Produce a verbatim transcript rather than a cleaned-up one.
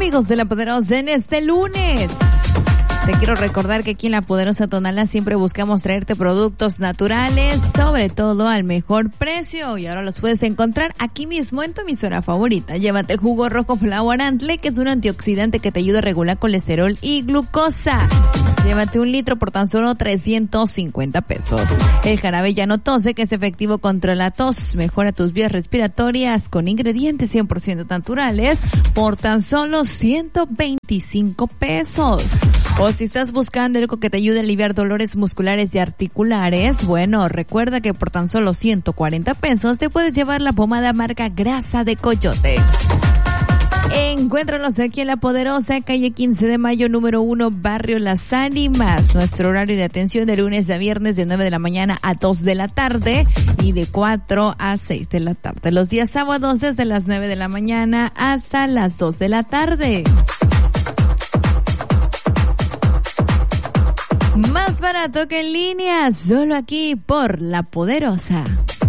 amigos de La Poderosa en este lunes? Te quiero recordar que aquí en La Poderosa Tonalá siempre buscamos traerte productos naturales, sobre todo al mejor precio. Y ahora los puedes encontrar aquí mismo en tu emisora favorita. Llévate el jugo rojo Flower Antle, que es un antioxidante que te ayuda a regular colesterol y glucosa. Llévate un litro por tan solo trescientos cincuenta pesos. El jarabe Llano Tose, que es efectivo contra la tos, mejora tus vías respiratorias con ingredientes cien por ciento naturales por tan solo ciento veinticinco pesos. O si estás buscando algo que te ayude a aliviar dolores musculares y articulares, bueno, recuerda que por tan solo ciento cuarenta pesos te puedes llevar la pomada marca Grasa de Coyote. Encuéntranos aquí en La Poderosa, calle quince de mayo, número uno, barrio Las Ánimas. Nuestro horario de atención de lunes a viernes de nueve de la mañana a dos de la tarde y de cuatro a seis de la tarde. Los días sábados desde las nueve de la mañana hasta las dos de la tarde. Más barato que en línea, solo aquí por La Poderosa.